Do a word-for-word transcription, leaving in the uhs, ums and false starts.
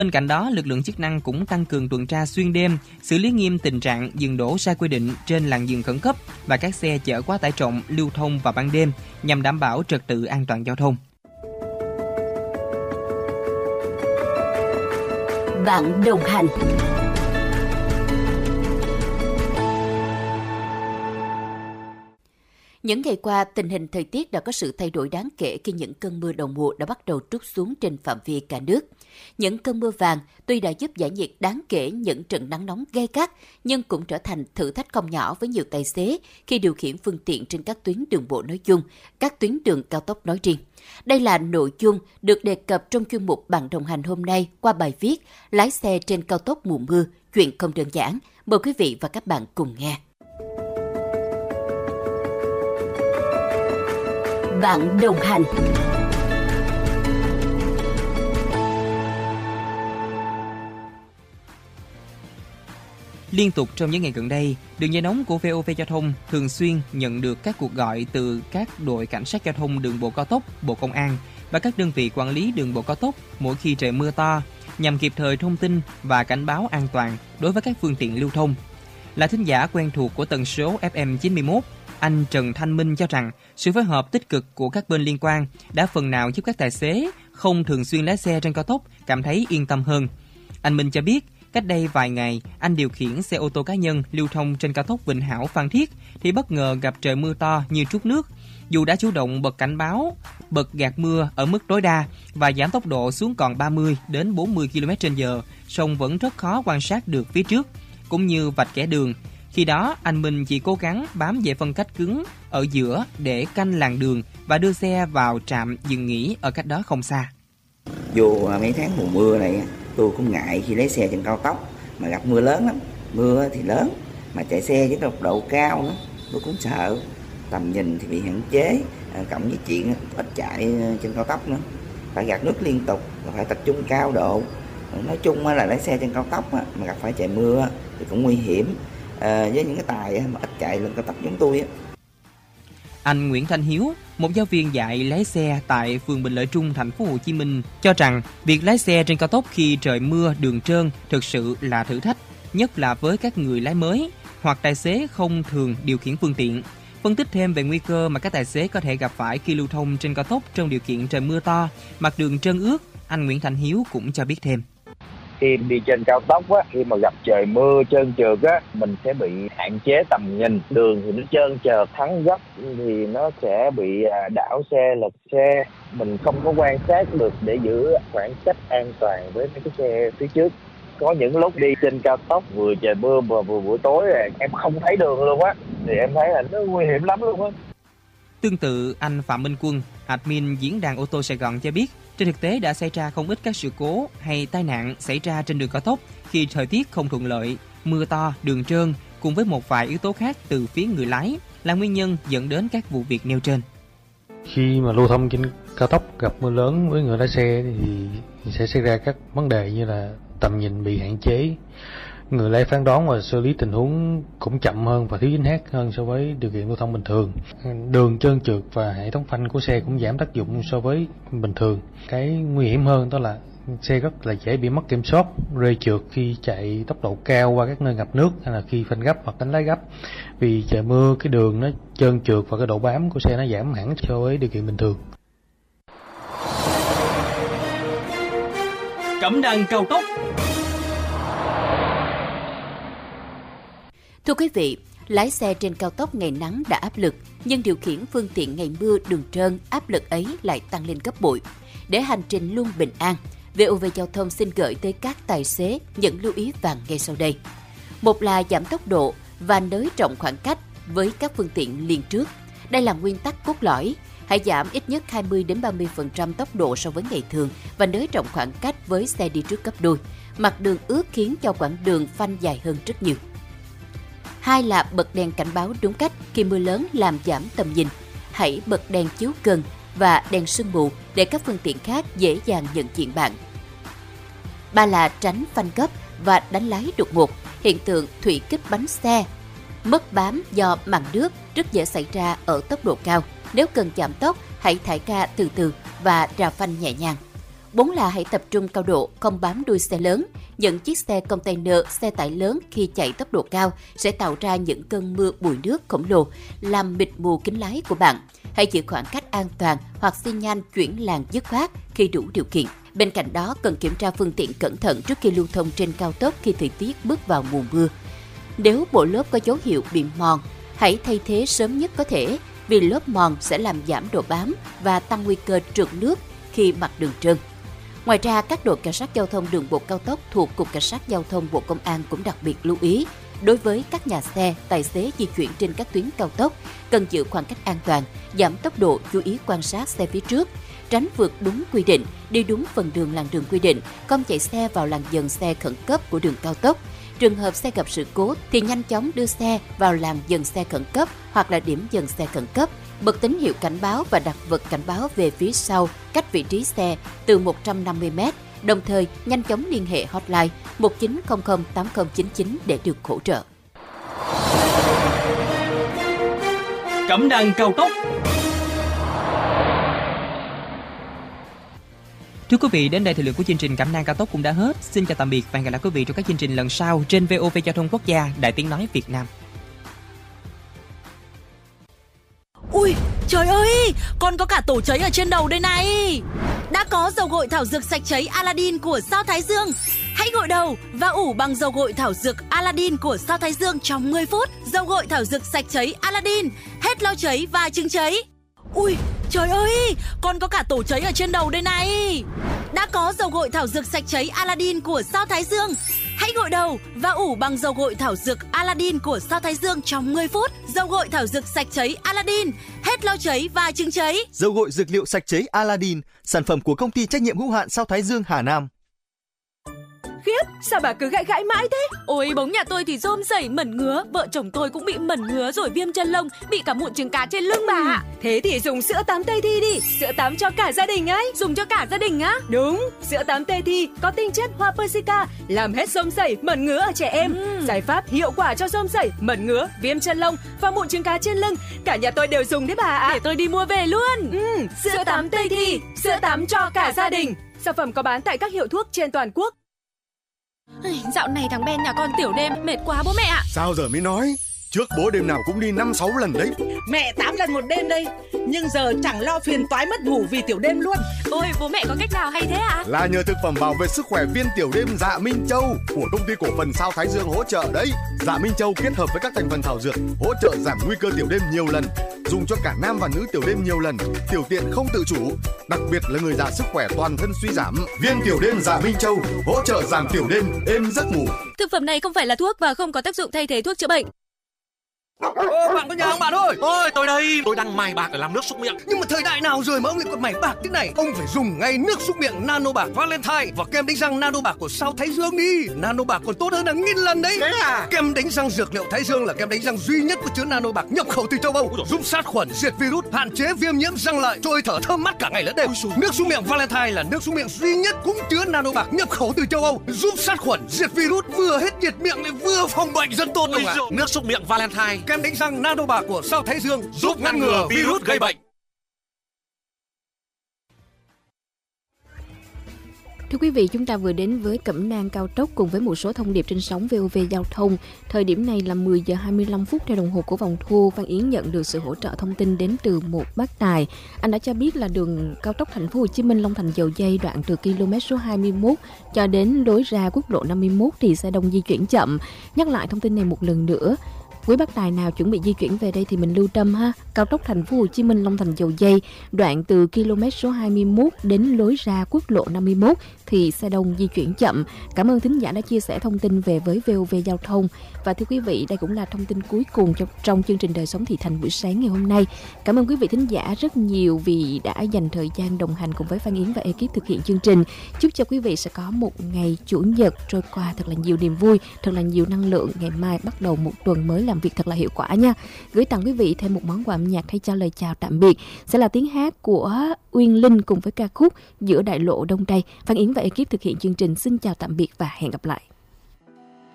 Bên cạnh đó, lực lượng chức năng cũng tăng cường tuần tra xuyên đêm, xử lý nghiêm tình trạng dừng đỗ sai quy định trên làn dừng khẩn cấp và các xe chở quá tải trọng lưu thông vào ban đêm nhằm đảm bảo trật tự an toàn giao thông. Bạn đồng hành. Những ngày qua, tình hình thời tiết đã có sự thay đổi đáng kể khi những cơn mưa đầu mùa đã bắt đầu trút xuống trên phạm vi cả nước. Những cơn mưa vàng tuy đã giúp giải nhiệt đáng kể những trận nắng nóng gay gắt, nhưng cũng trở thành thử thách không nhỏ với nhiều tài xế khi điều khiển phương tiện trên các tuyến đường bộ nói chung, các tuyến đường cao tốc nói riêng. Đây là nội dung được đề cập trong chuyên mục Bạn đồng hành hôm nay qua bài viết Lái xe trên cao tốc mùa mưa, chuyện không đơn giản. Mời quý vị và các bạn cùng nghe. Bạn đồng hành. Liên tục trong những ngày gần đây, đường dây nóng của vê o vê Giao thông thường xuyên nhận được các cuộc gọi từ các đội cảnh sát giao thông đường bộ cao tốc, Bộ Công an và các đơn vị quản lý đường bộ cao tốc mỗi khi trời mưa to nhằm kịp thời thông tin và cảnh báo an toàn đối với các phương tiện lưu thông. Là thính giả quen thuộc của tần số ép em chín mươi mốt, anh Trần Thanh Minh cho rằng sự phối hợp tích cực của các bên liên quan đã phần nào giúp các tài xế không thường xuyên lái xe trên cao tốc cảm thấy yên tâm hơn. Anh Minh cho biết, cách đây vài ngày, anh điều khiển xe ô tô cá nhân lưu thông trên cao tốc Vĩnh Hảo - Phan Thiết thì bất ngờ gặp trời mưa to như trút nước. Dù đã chủ động bật cảnh báo, bật gạt mưa ở mức tối đa và giảm tốc độ xuống còn ba mươi đến bốn mươi ki lô mét trên giờ, song vẫn rất khó quan sát được phía trước, cũng như vạch kẻ đường. Khi đó, anh Minh chỉ cố gắng bám về phân cách cứng ở giữa để canh làn đường và đưa xe vào trạm dừng nghỉ ở cách đó không xa. Dù mấy tháng mùa mưa này, tôi cũng ngại khi lấy xe trên cao tốc mà gặp mưa lớn lắm. Mưa thì lớn, mà chạy xe với tốc độ cao nữa, tôi cũng sợ. Tầm nhìn thì bị hạn chế, cộng với chuyện ít chạy trên cao tốc nữa. Phải gạt nước liên tục, phải tập trung cao độ. Nói chung là lái xe trên cao tốc mà gặp phải trời mưa thì cũng nguy hiểm. À, với những cái tài mà ít chạy lên cao tốc giống tôi. Anh Nguyễn Thanh Hiếu, một giáo viên dạy lái xe tại phường Bình Lợi Trung, thành phố Hồ Chí Minh, cho rằng việc lái xe trên cao tốc khi trời mưa, đường trơn thực sự là thử thách, nhất là với các người lái mới hoặc tài xế không thường điều khiển phương tiện. Phân tích thêm về nguy cơ mà các tài xế có thể gặp phải khi lưu thông trên cao tốc trong điều kiện trời mưa to, mặt đường trơn ướt, anh Nguyễn Thanh Hiếu cũng cho biết thêm. Khi đi trên cao tốc á, khi mà gặp trời mưa trơn trượt á, mình sẽ bị hạn chế tầm nhìn, đường thì nó trơn trượt, thắng gấp thì nó sẽ bị đảo xe, lật xe, mình không có quan sát được để giữ khoảng cách an toàn với mấy cái xe phía trước. Có những lúc đi trên cao tốc vừa trời mưa vừa vừa buổi tối rồi em không thấy đường luôn á, thì em thấy là nó nguy hiểm lắm luôn á. Tương tự, anh Phạm Minh Quân, admin diễn đàn ô tô Sài Gòn cho biết, trên thực tế đã xảy ra không ít các sự cố hay tai nạn xảy ra trên đường cao tốc khi thời tiết không thuận lợi, mưa to, đường trơn cùng với một vài yếu tố khác từ phía người lái là nguyên nhân dẫn đến các vụ việc nêu trên. Khi mà lưu thông trên cao tốc gặp mưa lớn với người lái xe thì sẽ xảy ra các vấn đề như là tầm nhìn bị hạn chế, người lái phán đoán và xử lý tình huống cũng chậm hơn và thiếu chính xác hơn so với điều kiện lưu thông bình thường. Đường trơn trượt và hệ thống phanh của xe cũng giảm tác dụng so với bình thường. Cái nguy hiểm hơn đó là xe rất là dễ bị mất kiểm soát, rơi trượt khi chạy tốc độ cao qua các nơi ngập nước hay là khi phanh gấp hoặc đánh lái gấp. Vì trời mưa cái đường nó trơn trượt và cái độ bám của xe nó giảm hẳn so với điều kiện bình thường. Cẩm nang cao tốc. Thưa quý vị, lái xe trên cao tốc ngày nắng đã áp lực, nhưng điều khiển phương tiện ngày mưa đường trơn, áp lực ấy lại tăng lên gấp bội. Để hành trình luôn bình an, vê o vê Giao thông xin gửi tới các tài xế những lưu ý vàng ngay sau đây. Một là giảm tốc độ và nới rộng khoảng cách với các phương tiện liền trước. Đây là nguyên tắc cốt lõi. Hãy giảm ít nhất hai mươi đến ba mươi phần trăm tốc độ so với ngày thường và nới rộng khoảng cách với xe đi trước gấp đôi. Mặt đường ướt khiến cho quãng đường phanh dài hơn rất nhiều. Hai là bật đèn cảnh báo đúng cách khi mưa lớn làm giảm tầm nhìn. Hãy bật đèn chiếu gần và đèn sương mù để các phương tiện khác dễ dàng nhận diện bạn. Ba là tránh phanh gấp và đánh lái đột ngột. Hiện tượng thủy kích bánh xe, mất bám do mặn nước rất dễ xảy ra ở tốc độ cao. Nếu cần giảm tốc, hãy thải ga từ từ và rà phanh nhẹ nhàng. Bốn là hãy tập trung cao độ, không bám đuôi xe lớn. Những chiếc xe container, xe tải lớn khi chạy tốc độ cao sẽ tạo ra những cơn mưa bụi nước khổng lồ, làm mịt mù kính lái của bạn. Hãy giữ khoảng cách an toàn hoặc xi nhan chuyển làn dứt khoát khi đủ điều kiện. Bên cạnh đó, cần kiểm tra phương tiện cẩn thận trước khi lưu thông trên cao tốc khi thời tiết bước vào mùa mưa. Nếu bộ lốp có dấu hiệu bị mòn, hãy thay thế sớm nhất có thể, vì lốp mòn sẽ làm giảm độ bám và tăng nguy cơ trượt nước khi mặt đường trơn. Ngoài ra, các đội cảnh sát giao thông đường bộ cao tốc thuộc Cục Cảnh sát Giao thông Bộ Công an cũng đặc biệt lưu ý, đối với các nhà xe, tài xế di chuyển trên các tuyến cao tốc, cần giữ khoảng cách an toàn, giảm tốc độ, chú ý quan sát xe phía trước, tránh vượt đúng quy định, đi đúng phần đường làn đường quy định, không chạy xe vào làn dừng xe khẩn cấp của đường cao tốc. Trường hợp xe gặp sự cố thì nhanh chóng đưa xe vào làn dừng xe khẩn cấp hoặc là điểm dừng xe khẩn cấp, bật tín hiệu cảnh báo và đặt vật cảnh báo về phía sau cách vị trí xe từ một trăm năm mươi mét, đồng thời nhanh chóng liên hệ hotline một chín không không tám không chín chín để được hỗ trợ. Cẩm nang cao tốc. Thưa quý vị, đến đây thời lượng của chương trình Cẩm nang cao tốc cũng đã hết. Xin chào tạm biệt và hẹn gặp lại quý vị trong các chương trình lần sau trên vê o vê Giao thông Quốc gia, Đài Tiếng nói Việt Nam. Ui, trời ơi, con có cả tổ cháy ở trên đầu đây này. Đã có dầu gội thảo dược sạch cháy Aladdin của Sao Thái Dương. Hãy gội đầu và ủ bằng dầu gội thảo dược Aladdin của Sao Thái Dương trong mười phút. Dầu gội thảo dược sạch cháy Aladdin, hết lau cháy và chứng cháy. Ui, trời ơi, con có cả tổ cháy ở trên đầu đây này. Đã có dầu gội thảo dược sạch cháy Aladdin của Sao Thái Dương. Hãy gội đầu và ủ bằng dầu gội thảo dược Aladdin của Sao Thái Dương trong mười phút. Dầu gội thảo dược sạch cháy Aladdin, hết lau cháy và chứng cháy. Dầu gội dược liệu sạch cháy Aladdin, sản phẩm của công ty trách nhiệm hữu hạn Sao Thái Dương Hà Nam. Khiếp, sao bà cứ gãi gãi mãi thế? Ôi, bóng nhà tôi thì rôm rẩy mẩn ngứa, vợ chồng tôi cũng bị mẩn ngứa rồi viêm chân lông, bị cả mụn trứng cá trên lưng bà ạ. Thế thì dùng sữa tắm Tây Thi đi, sữa tắm cho cả gia đình ấy. Dùng cho cả gia đình á? Đúng, sữa tắm Tây Thi có tinh chất hoa persica, làm hết rôm rẩy, mẩn ngứa ở trẻ em. Ừ. Giải pháp hiệu quả cho rôm rẩy, mẩn ngứa, viêm chân lông và mụn trứng cá trên lưng. Cả nhà tôi đều dùng đấy bà ạ. Để tôi đi mua về luôn. Ừ, sữa, sữa tắm Tây Thi, sữa tắm cho cả gia đình. Sản phẩm có bán tại các hiệu thuốc trên toàn quốc. Dạo này thằng Ben nhà con tiểu đêm mệt quá bố mẹ ạ. Sao giờ mới nói? Trước bố đêm nào cũng đi năm sáu lần đấy. Mẹ tám lần một đêm đây. Nhưng giờ chẳng lo phiền toái mất ngủ vì tiểu đêm luôn. Ôi, bố mẹ có cách nào hay thế ạ? Là nhờ thực phẩm bảo vệ sức khỏe viên tiểu đêm Dạ Minh Châu của công ty cổ phần Sao Thái Dương hỗ trợ đấy. Dạ Minh Châu kết hợp với các thành phần thảo dược hỗ trợ giảm nguy cơ tiểu đêm nhiều lần, dùng cho cả nam và nữ tiểu đêm nhiều lần, tiểu tiện không tự chủ, đặc biệt là người già sức khỏe toàn thân suy giảm. Viên tiểu đêm Dạ Minh Châu hỗ trợ giảm tiểu đêm, êm giấc ngủ. Thực phẩm này không phải là thuốc và không có tác dụng thay thế thuốc chữa bệnh. Ô, bạn có nhà không bạn ơi? Ôi, tôi đây, tôi đang mài bạc để làm nước súc miệng. Nhưng mà thời đại nào rồi mà ông lại còn mài bạc thế này? Ông phải dùng ngay nước súc miệng Nano Bạc Valentine và kem đánh răng Nano Bạc của Sao Thái Dương đi. Nano Bạc còn tốt hơn là nghìn lần đấy. Thế à? Kem đánh răng dược liệu Thái Dương là kem đánh răng duy nhất có chứa Nano Bạc nhập khẩu từ châu Âu, giúp sát khuẩn, diệt virus, hạn chế viêm nhiễm răng lợi, trôi thở thơm mát cả ngày lẫn đêm. Nước súc miệng Valentine là nước súc miệng duy nhất cũng chứa Nano Bạc nhập khẩu từ châu Âu, giúp sát khuẩn, diệt virus, vừa hết nhiệt miệng lại vừa phòng bệnh rất tốt luôn ạ. Nước súc miệng Valentine, kem đánh răng Nano Bạc của Sao Thái Dương giúp ngăn ngừa virus gây bệnh. Thưa quý vị, chúng ta vừa đến với Cẩm nang cao tốc cùng với một số thông điệp trên sóng vê o vê Giao thông. Thời điểm này là mười giờ hai mươi lăm phút theo đồng hồ của vòng thu. Văn Yến nhận được sự hỗ trợ thông tin đến từ một bác tài. Anh đã cho biết là đường cao tốc Thành phố Hồ Chí Minh Long Thành Dầu Giây đoạn từ km số hai mươi mốt cho đến lối ra quốc lộ năm mươi mốt thì xe đông di chuyển chậm. Nhắc lại thông tin này một lần nữa. Quý bác tài nào chuẩn bị di chuyển về đây thì mình lưu tâm ha. Cao tốc Thành phố Hồ Chí Minh Long Thành Dầu Giây đoạn từ km số hai mươi mốt đến lối ra quốc lộ năm mươi mốt thì xe đông di chuyển chậm. Cảm ơn thính giả đã chia sẻ thông tin về với vê o vê Giao thông. Và thưa quý vị, đây cũng là thông tin cuối cùng trong, trong chương trình Đời Sống Thị Thành buổi sáng ngày hôm nay. Cảm ơn quý vị thính giả rất nhiều vì đã dành thời gian đồng hành cùng với Phan Yến và ekip thực hiện chương trình. Chúc cho quý vị sẽ có một ngày Chủ nhật trôi qua thật là nhiều niềm vui, thật là nhiều năng lượng. Ngày mai bắt đầu một tuần mới làm việc thật là hiệu quả nha. Gửi tặng quý vị thêm một món quà âm nhạc thay cho lời chào tạm biệt sẽ là tiếng hát của Uyên Linh cùng với ca khúc Giữa Đại Lộ Đông Tây. Phan Yến và ekip thực hiện chương trình xin chào tạm biệt và hẹn gặp lại.